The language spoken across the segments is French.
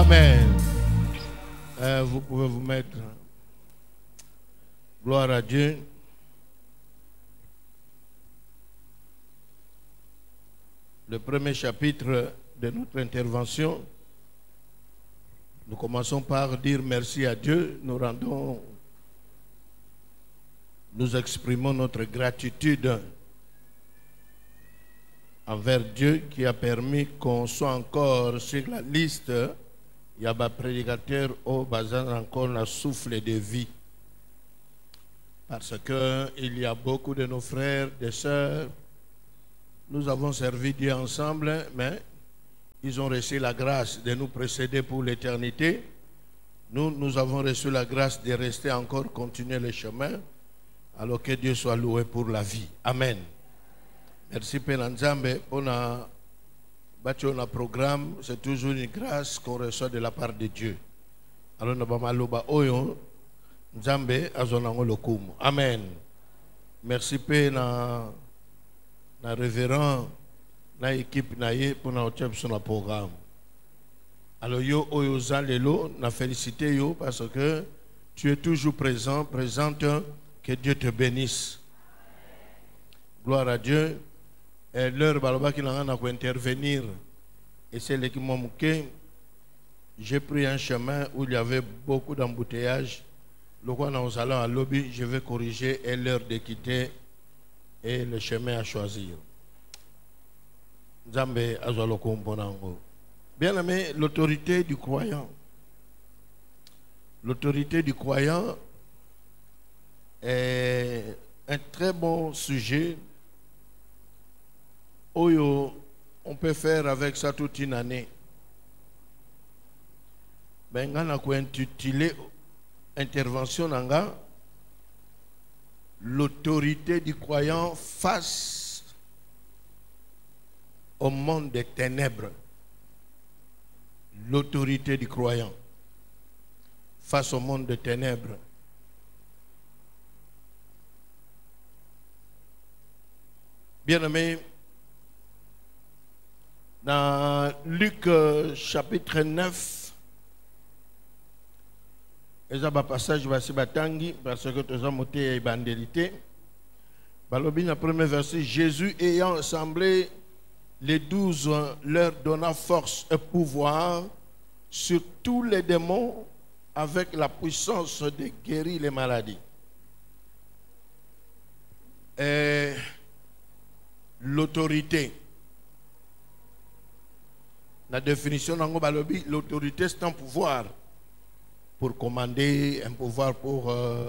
Amen. Vous pouvez vous mettre. Gloire à Dieu. Le premier chapitre de notre intervention, nous commençons par dire merci à Dieu. Nous exprimons notre gratitude envers Dieu qui a permis qu'on soit encore sur la liste. Il y a des prédicateurs au bazar encore le souffle de vie. Parce qu'il y a beaucoup de nos frères, des sœurs. Nous avons servi Dieu ensemble, mais ils ont reçu la grâce de nous précéder pour l'éternité. Nous avons reçu la grâce de rester encore, continuer le chemin. Alors que Dieu soit loué pour la vie. Amen. Merci Père Nzambe pour notre programme. C'est toujours une grâce qu'on reçoit de la part de Dieu. Alors nous allons oyo Nzambe azonango lokumu. Amen. Merci Père na révérend na équipe na ye pour notre programme. Alors yo oyo zalelo na félicité yo parce que tu es toujours présente. Que Dieu te bénisse. Gloire à Dieu. Et l'heure baloba qui n'a intervenir. Et c'est l'équipe que j'ai pris un chemin où il y avait beaucoup d'embouteillages. Le roi nous allons à lobby, je vais corriger et l'heure de quitter et le chemin à choisir. Nzambe azwaloko mbonango. Bien aimé, l'autorité du croyant. L'autorité du croyant est un très bon sujet. On peut faire avec ça toute une année. Mais on a intitulé intervention nanga l'autorité du croyant face au monde des ténèbres. L'autorité du croyant face au monde des ténèbres. Bien-aimés, dans Luc chapitre 9, il y a un passage parce que tout ça monté évangélité. Balobi le premier verset, Jésus ayant assemblé les 12 leur donna force et pouvoir sur tous les démons avec la puissance de guérir les maladies. Et l'autorité. La définition d'Ango Balobi, l'autorité c'est un pouvoir pour commander, un pouvoir pour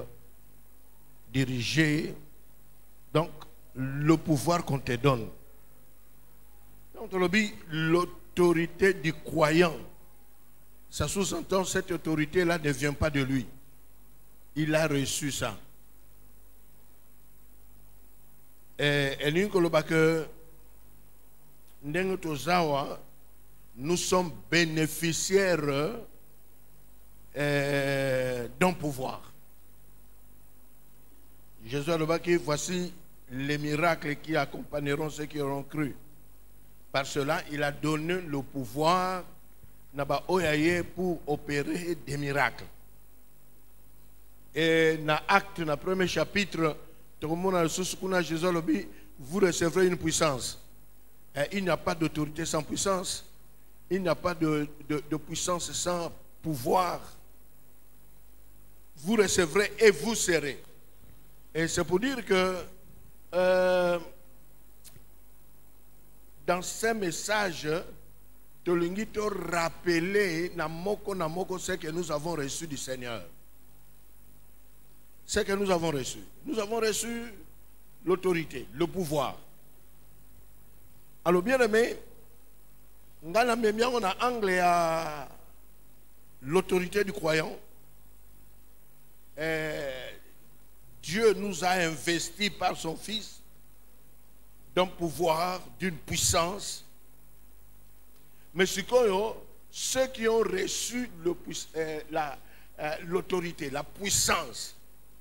diriger. Donc, le pouvoir qu'on te donne. Donc, l'autorité du croyant. Ça sous-entend cette autorité-là ne vient pas de lui. Il a reçu ça. Et nous sommes bénéficiaires d'un pouvoir. Jésus a dit, voici les miracles qui accompagneront ceux qui auront cru. Par cela, il a donné le pouvoir pour opérer des miracles. Et dans l'acte, dans le premier chapitre, Jésus a dit, vous recevrez une puissance. Et il n'y a pas d'autorité sans puissance. Il n'y a pas de puissance sans pouvoir. Vous recevrez et vous serez. Et c'est pour dire que dans ces messages, Tolingito rappeler namoko ce que nous avons reçu du Seigneur. Ce que nous avons reçu. Nous avons reçu l'autorité, le pouvoir. Alors bien aimé, on a anglais à l'autorité du croyant. Dieu nous a investis par son Fils d'un pouvoir, d'une puissance. Mais ceux qui ont reçu l'autorité, la puissance,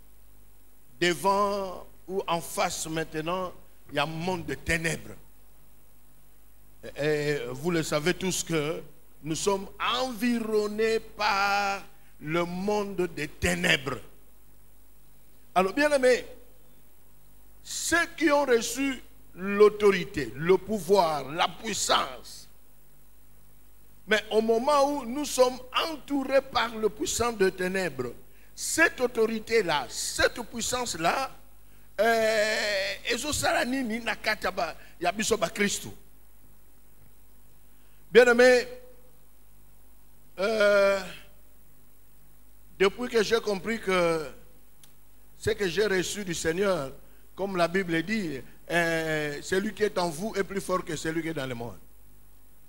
devant ou en face maintenant, il y a un monde de ténèbres. Et vous le savez tous que nous sommes environnés par le monde des ténèbres. Alors, bien aimés, ceux qui ont reçu l'autorité, le pouvoir, la puissance, mais au moment où nous sommes entourés par le puissant de ténèbres, cette autorité-là, cette puissance-là, bien aimé, depuis que j'ai compris que ce que j'ai reçu du Seigneur, comme la Bible dit, celui qui est en vous est plus fort que celui qui est dans le monde.